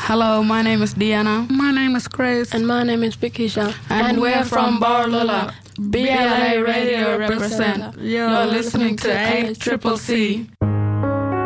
Hello, my name is Diana. My name is Grace. And my name is Bikisha. And we're from Barlola. BLA Radio represent. You're listening to ACCC.